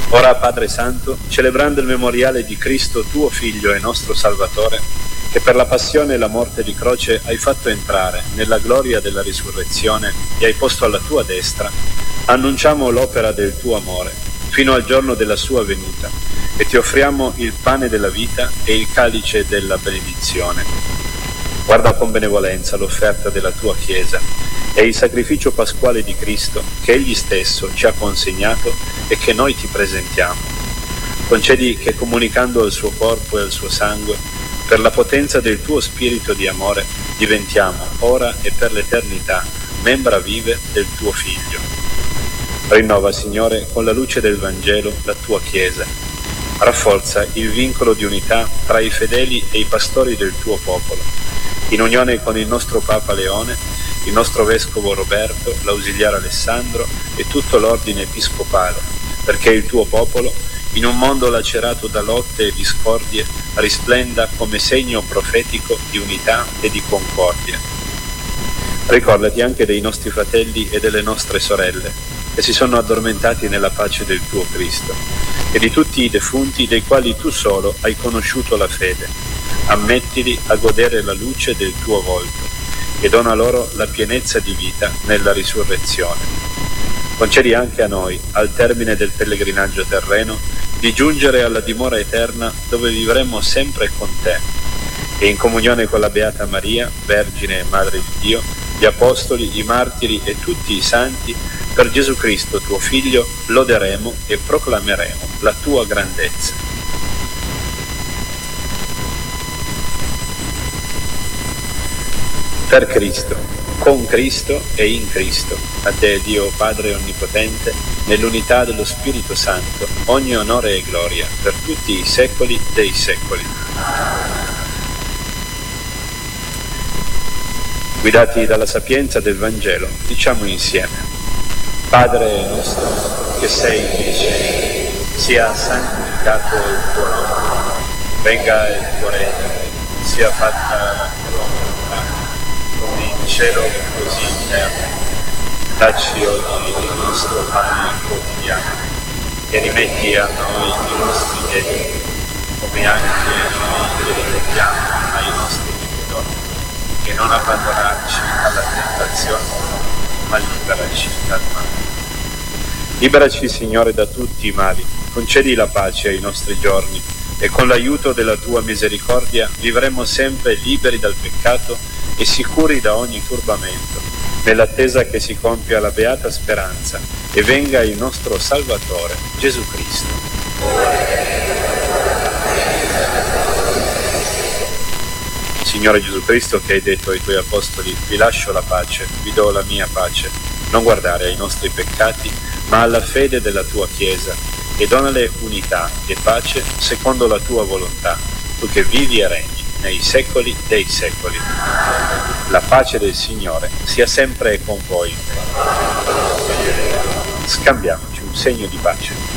Ora, Padre Santo, celebrando il memoriale di Cristo, tuo Figlio e nostro Salvatore, che per la passione e la morte di croce hai fatto entrare nella gloria della risurrezione e hai posto alla tua destra, annunciamo l'opera del tuo amore fino al giorno della sua venuta e ti offriamo il pane della vita e il calice della benedizione. Guarda con benevolenza l'offerta della tua Chiesa e il sacrificio pasquale di Cristo che Egli stesso ci ha consegnato e che noi ti presentiamo. Concedi che, comunicando al suo corpo e al suo sangue, per la potenza del tuo spirito di amore, diventiamo, ora e per l'eternità, membra vive del tuo Figlio. Rinnova, Signore, con la luce del Vangelo la tua Chiesa. Rafforza il vincolo di unità tra i fedeli e i pastori del tuo popolo, in unione con il nostro Papa Leone, il nostro Vescovo Roberto, l'ausiliare Alessandro e tutto l'ordine episcopale, perché il tuo popolo, in un mondo lacerato da lotte e discordie, risplenda come segno profetico di unità e di concordia. Ricordati anche dei nostri fratelli e delle nostre sorelle, che si sono addormentati nella pace del tuo Cristo, e di tutti i defunti dei quali tu solo hai conosciuto la fede. Ammettili a godere la luce del tuo volto e dona loro la pienezza di vita nella risurrezione. Concedi anche a noi, al termine del pellegrinaggio terreno, di giungere alla dimora eterna dove vivremo sempre con te, e in comunione con la Beata Maria, Vergine e Madre di Dio, gli Apostoli, i Martiri e tutti i Santi, per Gesù Cristo tuo Figlio, loderemo e proclameremo la tua grandezza. Per Cristo, con Cristo e in Cristo, a te Dio Padre Onnipotente, nell'unità dello Spirito Santo, ogni onore e gloria per tutti i secoli dei secoli. Guidati dalla sapienza del Vangelo, diciamo insieme: Padre nostro che sei nei cieli, sia santificato il tuo nome, venga il tuo regno, sia fatta la tua volontà, come in cielo così in terra. Dacci oggi il nostro pane quotidiano e rimetti a noi i nostri debiti, come anche noi rimettiamo ai nostri debitori, e non abbandonarci alla tentazione, ma liberaci dal male. Liberaci, Signore, da tutti i mali, concedi la pace ai nostri giorni e con l'aiuto della tua misericordia vivremo sempre liberi dal peccato e sicuri da ogni turbamento, nell'attesa che si compia la beata speranza e venga il nostro Salvatore, Gesù Cristo. Signore Gesù Cristo, che hai detto ai tuoi apostoli: vi lascio la pace, vi do la mia pace, non guardare ai nostri peccati, ma alla fede della tua Chiesa, e donale unità e pace secondo la tua volontà, tu che vivi e regni nei secoli dei secoli. La pace del Signore sia sempre con voi. Scambiamoci un segno di pace.